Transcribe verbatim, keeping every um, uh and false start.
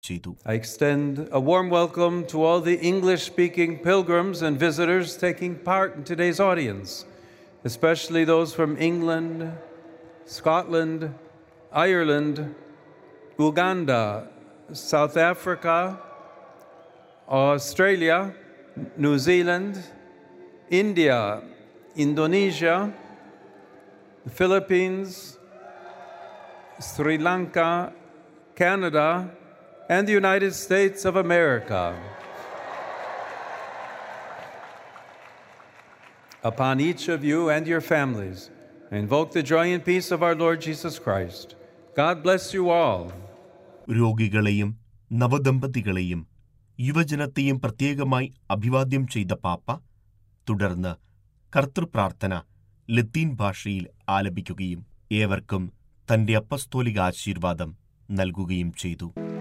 ചെയ്തു. I extend a warm welcome to all the English-speaking pilgrims and visitors taking part in today's audience, especially those from England, Scotland, Ireland, Uganda, South Africa, Australia, New Zealand, India, Indonesia, the Philippines, Sri Lanka, Canada, and the United States of America. Upon each of you and your families, I invoke the joy and peace of our Lord Jesus Christ. God bless you all. രോഗികളെയും നവദമ്പതികളെയും യുവജനത്തെയും പ്രത്യേകമായി അഭിവാദ്യം ചെയ്ത പാപ്പ തുടർന്ന് കർത്തൃപ്രാർത്ഥന ലത്തീൻ ഭാഷയിൽ ആലപിക്കുകയും ഏവർക്കും തന്റെ അപ്പസ്തോലിക ആശീർവാദം നൽകുകയും ചെയ്തു.